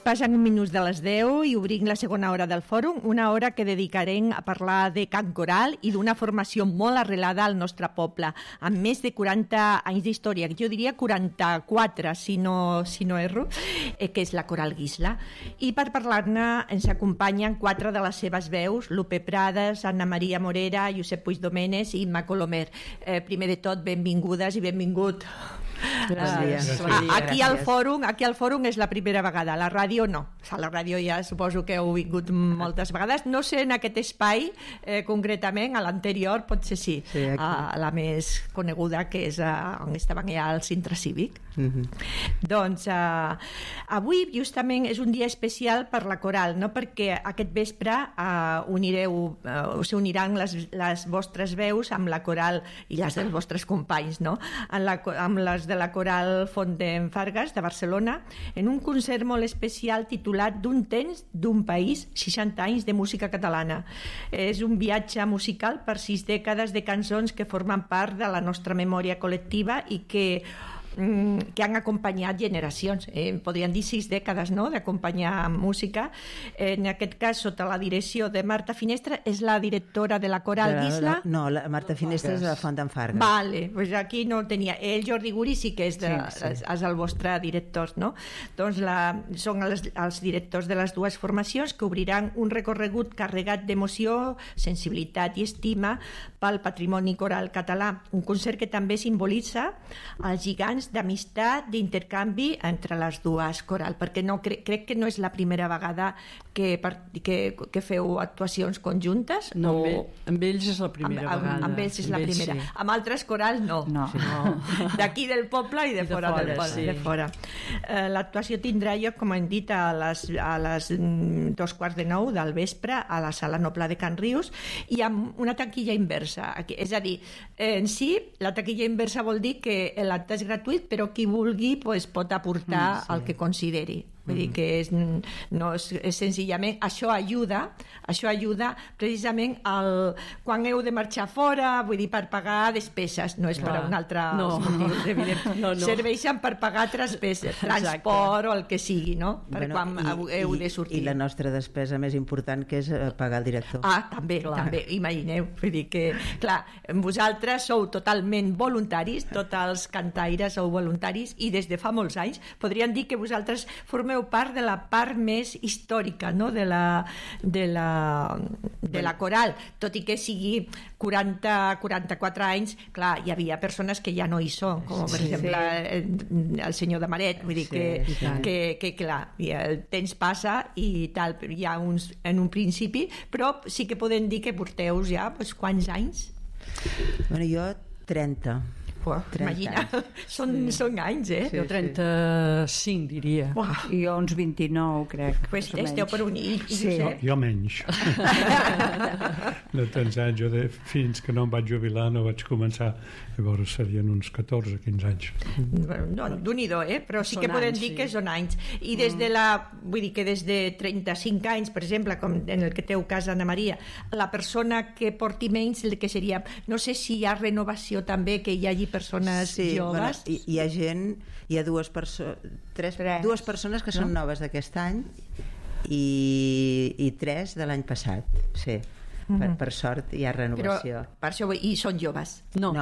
passen un minut de les 10 i obrim la segona hora del fòrum, una hora que dedicarem a parlar de cant coral i d'una formació molt arrelada al nostre poble, amb més de 40 anys d'història, jo diria 44, si no erro, que és la Coral Guisla. I per parlar-ne ens acompanyen 4 de les seves veus, Lupe Prades, Anna Maria Morera, Josep Puigdomenes i Imma Colomer. Primer de tot, benvingudes i benvingut. Aquí al fòrum és la primera vegada, a la ràdio no, a la ràdio ja suposo que heu vingut moltes vegades, no sé en aquest espai concretament, a l'anterior potser sí, la més coneguda que és on estaven ja al centre cívic. Doncs avui justament és un dia especial per la coral, no? Perquè aquest vespre s'uniran les vostres veus amb la coral i les dels vostres companys, no? Amb les de la Coral Font d'en Fargues de Barcelona en un concert molt especial titulat D'un temps, d'un país, 60 anys de música catalana. És un viatge musical per 6 dècades de cançons que formen part de la nostra memòria col·lectiva i que han acompanyat generacions, podríem dir 6 dècades, no?, d'acompanyar música. En aquest cas, sota la direcció de Marta Finestra, és la directora de la Coral Guisla. No, la Marta Finestra és de la Font d'en Fargues. Vale, pues aquí no tenia. El Jordi Guri sí que és el vostre director, no? Doncs són els directors de les dues formacions que obriran un recorregut carregat d'emoció, sensibilitat i estima pel patrimoni coral català. Un concert que també simbolitza els gigants d'amistat, d'intercanvi entre les dues coral, perquè crec que no és la primera vegada que feu actuacions conjuntes. No, amb ells és la primera vegada. Amb ells és la primera. Sí. Amb altres corals no. D'aquí del poble i de fora del poble. Sí. De fora. L'actuació tindrà lloc, com hem dit, a les 8:45 del vespre a la Sala Noble de Can Rius i amb una taquilla inversa. És a dir, en si, la taquilla inversa vol dir que l'acte és gratuït, però qui vulgui pot aportar el que consideri. Vull dir que no és senzillament això ajuda precisament quan heu de marxar fora, vull dir, per pagar despeses, no és per un altre motiu, evident. Serveixen per pagar despeses, transport o el que sigui, no? Per quan heu de sortir. I la nostra despesa més important, que és pagar el director. També, imagineu, vull dir que, clar, vosaltres sou totalment voluntaris, tots els cantaires sou voluntaris i des de fa molts anys podríem dir que vosaltres formeu part de la part més històrica, no? de la coral, tot i que sigui 40-44 anys, clar, hi havia persones que ja no hi són, com per exemple el senyor de Maret, vull dir que clar, el temps passa i tal, hi ha uns en un principi, però sí que podem dir que porteu ja quants anys? Bueno, jo 30. Imagina, són anys, Jo 35, diria. I jo uns 29, crec. Pues esteu per unir. Jo menys. De tants anys, fins que no em vaig jubilar no vaig començar, llavors serien uns 14-15 anys. No, d'un-i-do, però sí que podem dir que són anys. I des de vull dir que des de 35 anys, per exemple, com en el que teu cas, Anna Maria, la persona que porti menys, el que seria, no sé si hi ha renovació també, que hi hagi persones joves. Bueno, hi ha gent, hi ha dues persones que són noves d'aquest any i 3 de l'any passat, sí. Per sort hi ha renovació. Però per això, i són joves? No.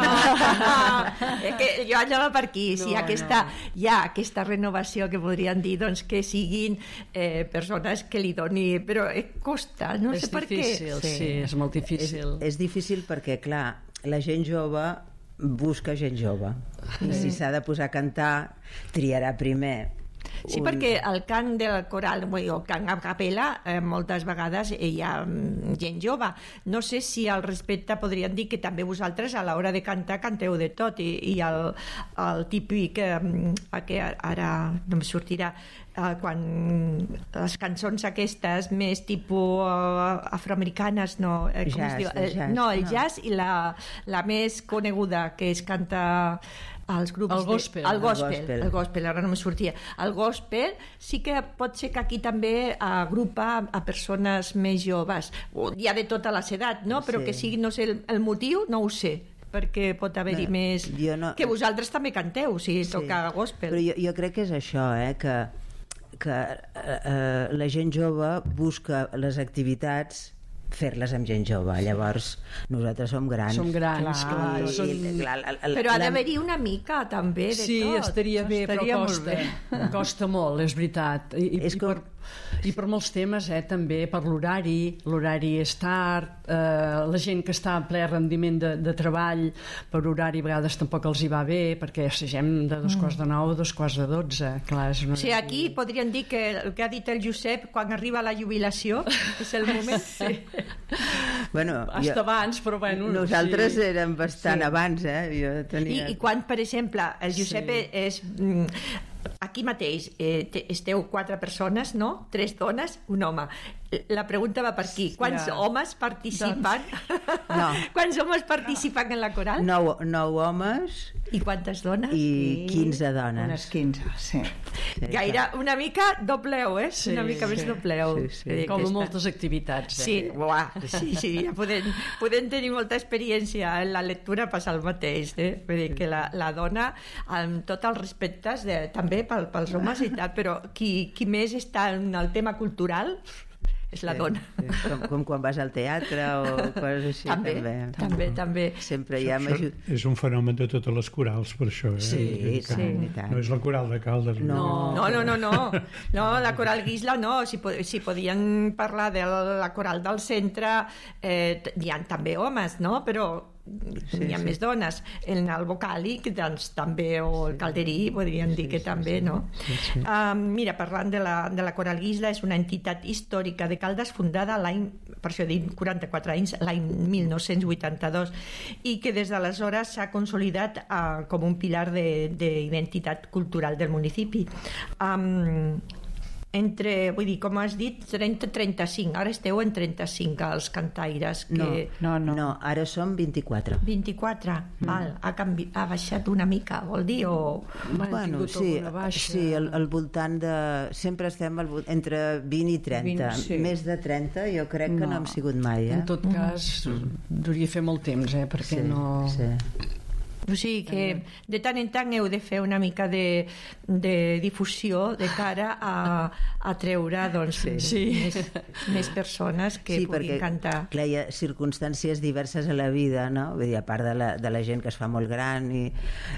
Que jo anava per aquí, si hi ha aquesta renovació que podrien dir doncs, que siguin persones que li doni, però costa, no sé per què. És difícil, sí, és molt difícil. És difícil perquè, clar, la gent jove busca gent jove i si s'ha de posar a cantar triarà primer. Sí, perquè el cant del coral o cant a capella moltes vegades hi ha gent jove. No sé si al respecte podríem dir que també vosaltres a l'hora de cantar canteu de tot i el típic que ara no em sortirà quan les cançons aquestes més tipus afroamericanes el jazz i la més coneguda que es canta als grups el gospel, ara no me sortia. El gospel sí que pot ser que aquí també agrupa a persones més joves. Hi ha de totes les edats, no? Però que sigui, no sé, el motiu no ho sé, perquè pot haver-hi més... Que vosaltres també canteu, si toca gospel. Però jo crec que és això, que la gent jove busca les activitats fer-les amb gent jove. Llavors nosaltres som grans. Som grans, clar. Però ha d'haver-hi una mica també de sí, tot. Sí, estaria bé, però costa. Costa molt, és veritat. I per molts temes, també, per l'horari és tard, la gent que està en ple rendiment de treball, per horari a vegades tampoc els hi va bé, perquè assagem de 2:45 a 2:45. Clar, és una... Sí, aquí podríem dir que el que ha dit el Josep, quan arriba la jubilació, és el moment. Sí. Bueno, hasta abans, però bueno... Nosaltres érem bastant abans, Jo tenia... I quan, per exemple, el Josep és... Aquí mateix esteu 4 persones, no? 3 dones, un home. La pregunta va per aquí. Quants homes participen? No. Quants homes participen en la coral? 9 homes. I quantes dones? I 15 dones. Unes 15, sí. Gaire, una mica dobleu, Sí, una mica més dobleu. Sí. Com a moltes activitats. Sí, sí, ja podem tenir molta experiència en la lectura, passa el mateix, Vull dir que la dona, amb tots els respectes, també pels homes i tal, però qui més està en el tema cultural és la dona. Com quan vas al teatre o coses així. També. Sempre hi ha... És un fenomen de totes les corals, per això. Sí. No és la coral de Caldes. No, la coral Guisla no. Si podien parlar de la coral del centre, hi ha també homes, no? Però hi ha més dones. En el vocàlic, doncs, també, o el calderí, podríem dir que també, no? Mira, parlant de la Coral Guisla, és una entitat històrica de Caldes fundada l'any, per això dic 44 anys, l'any 1982, i que des d'aleshores s'ha consolidat com un pilar d'identitat cultural del municipi. Vull dir, com has dit, 30-35, ara esteu en 35 els cantaires. No, ara som 24. 24, val, ha baixat una mica, vol dir, o... Bueno, sí, al voltant de... Sempre estem entre 20 i 30. Més de 30 jo crec que no hem sigut mai. En tot cas, hauria fer molt temps, perquè no... Sí. O sigui que de tant en tant heu de fer una mica de difusió de cara a treure més persones que puguin cantar. Clar, hi ha circumstàncies diverses a la vida, no? Vull dir, a part de la gent que es fa molt gran i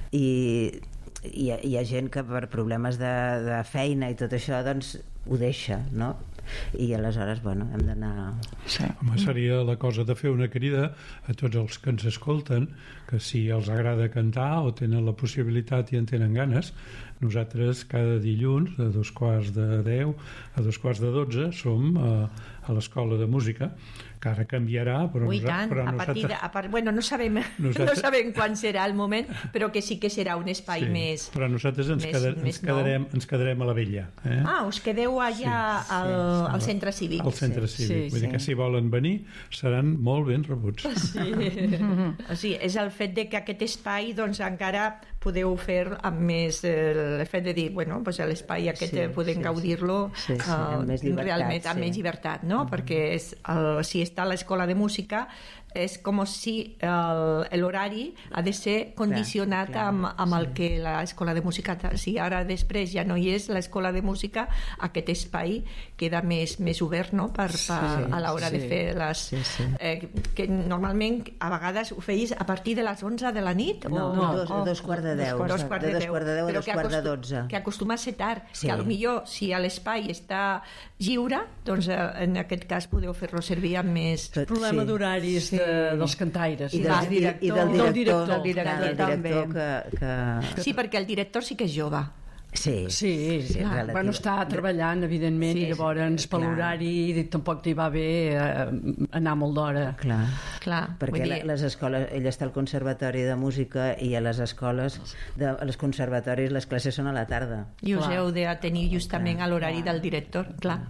hi ha gent que per problemes de feina i tot això doncs ho deixa, no? I aleshores, bueno, hem d'anar... Home, seria la cosa de fer una crida a tots els que ens escolten, que si els agrada cantar o tenen la possibilitat i en tenen ganes, nosaltres cada dilluns de 9:45 a 11:45 som a l'Escola de Música, que ara canviarà, però bueno, no sabem quan serà el moment, però que sí que serà un espai més... Però nosaltres ens quedarem a la Vella. Us quedeu allà al centre cívic. Al centre cívic, vull dir que si volen venir seran molt ben rebuts. O sigui, és el fet de que aquest espai doncs encara podeu fer amb més el fet de dir, bueno, doncs l'espai aquest podem gaudir-lo realment amb més llibertat, no? Perquè si està a l'escola de música és com si l'horari ha de ser condicionat amb el que l'escola de música, si ara després ja no hi és l'escola de música, aquest espai queda més obert, no? A l'hora de fer les... que normalment a vegades ho feies a partir de les 11 de la nit? No, 2:45. De 2:45 a 2:12. Que acostuma a ser tard, que potser si l'espai està lliure, doncs en aquest cas podeu fer-lo servir amb més... Problema d'horaris dels cantaires i del director també. Sí, perquè el director sí que és jove. Sí, bueno, està treballant evidentment i llavors per l'horari tampoc li va bé anar molt d'hora. Clar, perquè les escoles, ell està al conservatori de música i a les escoles, als conservatoris les classes són a la tarda i us heu de tenir justament a l'horari del director.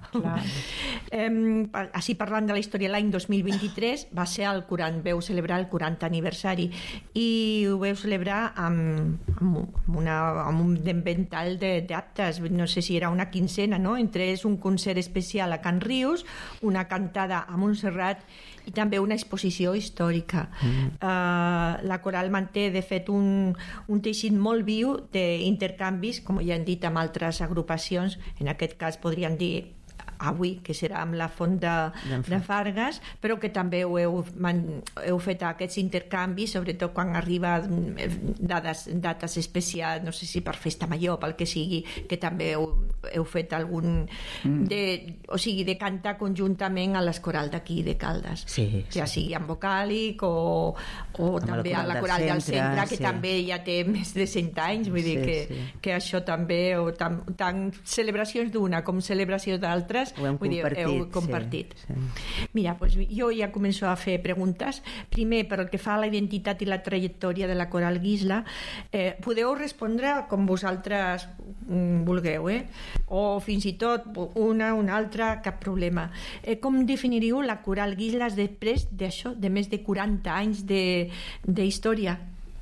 Així parlant de la història, l'any 2023 va ser veu celebrar el 40 aniversari i ho veu celebrar amb un ventall d'actes, no sé si era una quincena, no? Entre un concert especial a Can Rius, una cantada a Montserrat i també una exposició difusió històrica. La coral manté, de fet, un teixit molt viu d'intercanvis, com ja hem dit, amb altres agrupacions. En aquest cas podríem dir avui, que serà amb la Font de Fargues, però que també heu fet aquests intercanvis, sobretot quan arriba dates especials, no sé si per Festa Major, pel que sigui, que també heu fet algun o sigui, de cantar conjuntament a les corals d'aquí de Caldes, ja sigui amb vocàlic o també a la coral del centre, que també ja té més de 100 anys, vull dir que això també, tant celebracions d'una com celebració d'altres, heu compartit. Mira, doncs jo ja començo a fer preguntes. Primer, per el que fa a la identitat i la trajectòria de la Coral Guisla, podeu respondre com vosaltres vulgueu, o fins i tot una altra, cap problema. Com definiríeu la Coral Guisla després d'això, de més de 40 anys d'història?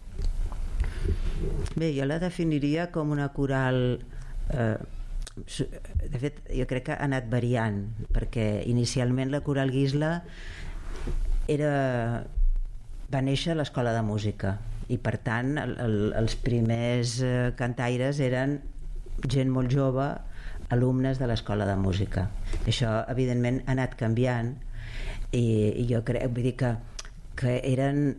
Bé, jo la definiria com una coral... de fet, jo crec que ha anat variant, perquè inicialment la Coral Guisla va néixer a l'Escola de Música i per tant els primers cantaires eren gent molt jove, alumnes de l'Escola de Música. Això evidentment ha anat canviant i jo crec, vull dir que eren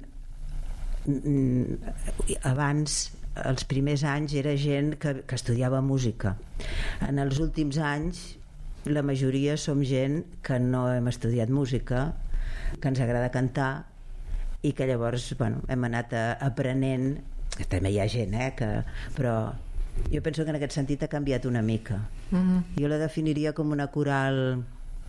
abans, els primers anys era gent que estudiava música. En els últims anys la majoria som gent que no hem estudiat música, que ens agrada cantar i que llavors hem anat aprenent. També hi ha gent però jo penso que en aquest sentit ha canviat una mica. Jo la definiria com una coral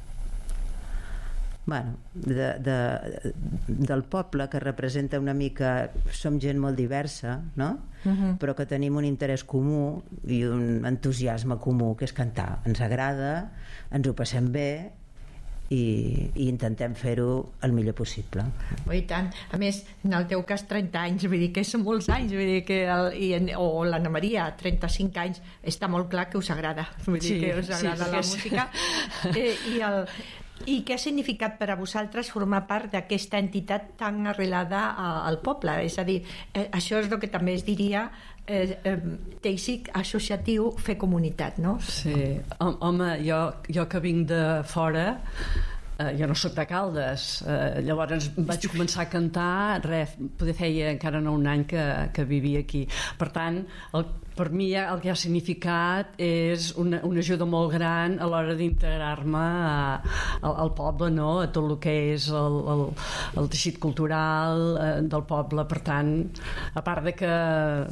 del poble, que representa una mica, som gent molt diversa, no? Però que tenim un interès comú i un entusiasme comú, que és cantar. Ens agrada, ens ho passem bé i intentem fer-ho el millor possible. I tant. A més, en el teu cas 30 anys, vull dir que són molts anys, vull dir que o l'Anna Maria, 35 anys, està molt clar que us agrada, vull dir que us agrada la música. I què ha significat per a vosaltres formar part d'aquesta entitat tan arrelada al poble? És a dir, això és el que també es diria teixit associatiu, fer comunitat, no? Sí. Home, jo que vinc de fora, jo no soc de Caldes, llavors vaig començar a cantar, poder feia encara no un any que vivia aquí. Per tant, per mi el que ha significat és una ajuda molt gran a l'hora d'integrar-me al poble, no? A tot el que és el teixit cultural del poble. Per tant, a part de que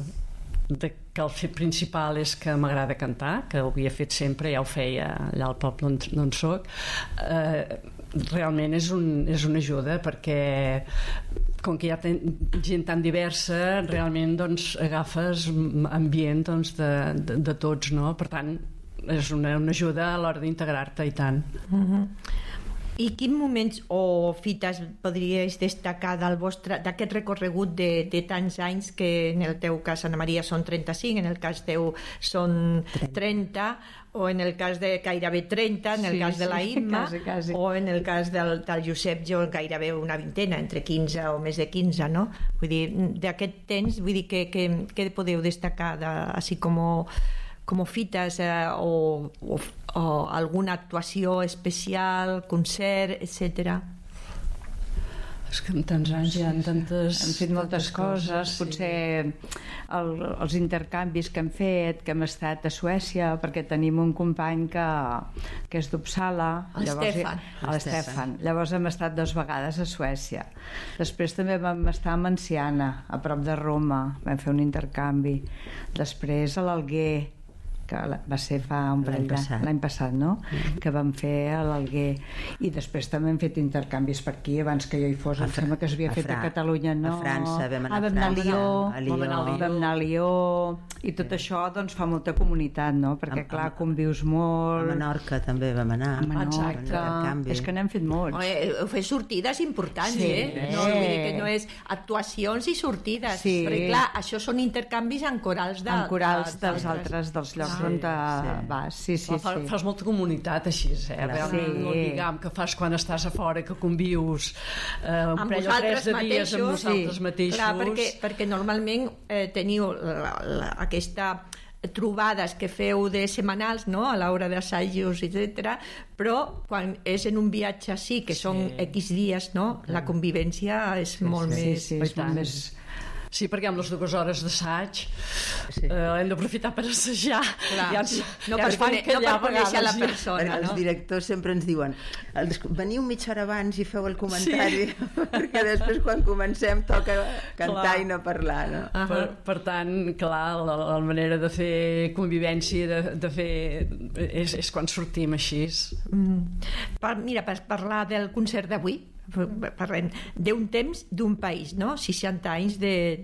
el fet principal és que m'agrada cantar, que ho havia fet sempre, ja ho feia allà al poble on soc, realment és una ajuda, perquè com que hi ha gent tan diversa, realment agafes ambient de tots, no? Per tant, és una ajuda a l'hora d'integrar-te, i tant. I quins moments o fites podríeu destacar d'aquest recorregut de tants anys, que en el teu cas, Anna Maria, són 35, en el cas teu són 30, o en el cas de gairebé 30, en el cas de la Imma, quasi. O en el cas del Josep, jo gairebé una vintena, entre 15 o més de 15, no? Vull dir, d'aquest temps, vull dir, què podeu destacar, així com fites o alguna actuació especial, concert, etc. És que en tants anys hi ha tantes... Hem fet moltes coses, potser els intercanvis que hem fet, que hem estat a Suècia, perquè tenim un company que és d'Uppsala, l'Stefan. Llavors hem estat 2 vegades a Suècia. Després també vam estar a Menciana, a prop de Roma, vam fer un intercanvi. Després a l'Alguer, que va ser fa un parell l'any passat, no? Que vam fer a l'Alguer. I després també hem fet intercanvis per aquí, abans que jo hi fos, em sembla que s'havia fet a Catalunya, no? A França, vam anar a França, vam anar a Lió, i tot això doncs fa molta comunitat, no? Perquè clar, convius molt. A Menorca també vam anar. Exacte. És que n'hem fet molts. Heu fet sortides importants, No, vull dir que no és actuacions i sortides, perquè clar, això són intercanvis en corals dels altres, dels llocs on vas. Sí. Fas molta comunitat així, realment no lligam que fas quan estàs a fora, que convius un parell o 3 de dies amb nosaltres mateixos. Clar, perquè normalment teniu aquesta trobades que feu de setmanals, no?, a l'hora d'assajos, etc. Però quan és en un viatge així, que són X dies, no?, la convivència és molt més... Sí, perquè amb les 2 hores d'assaig hem d'aprofitar per assajar. No per conèixer la persona. Els directors sempre ens diuen veniu mitja hora abans i feu el comentari, perquè després quan comencem toca cantar i no parlar, no? Per tant, clar, la manera de fer convivència de fer és quan sortim així. Mira, per parlar del concert d'avui, parlem d'un temps d'un país, no? 60 anys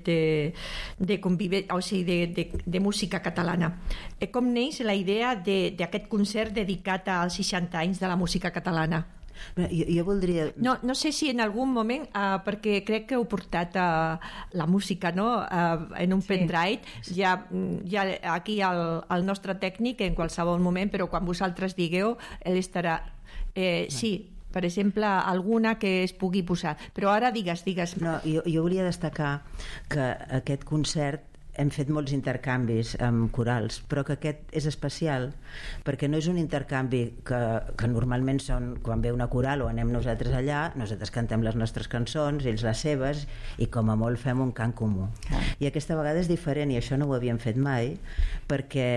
de convivència, o sigui, de música catalana. Com neix la idea d'aquest concert dedicat als 60 anys de la música catalana? Jo voldria... No sé si en algun moment, perquè crec que heu portat la música, no?, en un pendrive, ja aquí el nostre tècnic en qualsevol moment, però quan vosaltres digueu, ell estarà... Sí, per exemple, alguna que es pugui posar. Però ara digues. No, jo volia destacar que aquest concert hem fet molts intercanvis amb corals, però que aquest és especial perquè no és un intercanvi que normalment són quan ve una coral o anem nosaltres allà, nosaltres cantem les nostres cançons, ells les seves, i com a molt fem un cant comú. I aquesta vegada és diferent, i això no ho havíem fet mai, perquè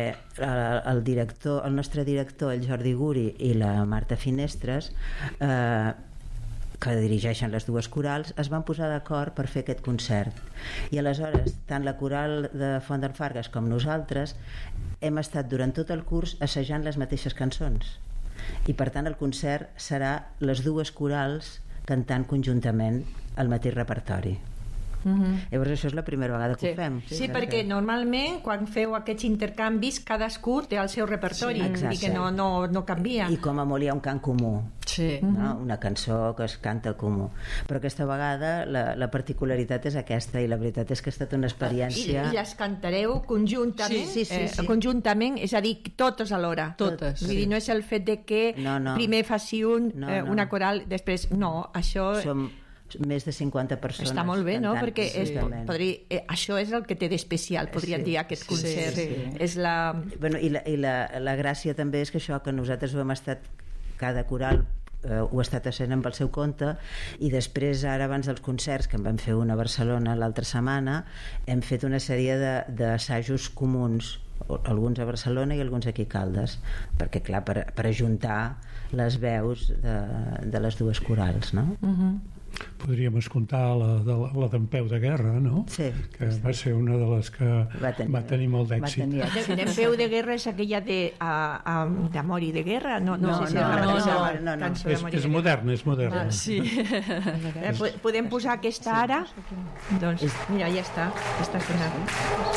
el nostre director, el Jordi Guri, i la Marta Finestres, que dirigeixen les 2 corals, es van posar d'acord per fer aquest concert. I aleshores, tant la coral de Font d'en Fargues com nosaltres hem estat durant tot el curs assajant les mateixes cançons. I per tant el concert serà les 2 corals cantant conjuntament el mateix repertori. Llavors això és la primera vegada que ho fem. Sí, perquè normalment quan feu aquests intercanvis cadascú té el seu repertori i que no canvia. I com a molt hi ha un cant comú, no? Una cançó que es canta comú. Però aquesta vegada la particularitat és aquesta, i la veritat és que ha estat una experiència... I les cantareu conjuntament? Sí. Conjuntament, és a dir, totes alhora. Totes. Vull dir, no és el fet de que primer faci una coral, després... No, això... Som més de 50 persones. Està molt bé, no? Perquè això és el que té d'especial, podríem dir, aquest concert. És la... I la gràcia també és que això, que nosaltres ho hem estat, cada coral ho ha estat essent amb el seu compte, i després ara abans dels concerts, que en vam fer una a Barcelona l'altra setmana, hem fet una sèrie d'assajos comuns, alguns a Barcelona i alguns aquí a Caldes, perquè clar, per ajuntar les veus de les 2 corals, no? Podríem escoltar la d'en Peu de Guerra, no? Sí. Que va ser una de les que va tenir molt d'èxit. D'en Peu de Guerra és aquella d'Amor i de Guerra? No. És moderna, és moderna. Sí. Podem posar aquesta ara? Doncs mira, ja està sonant.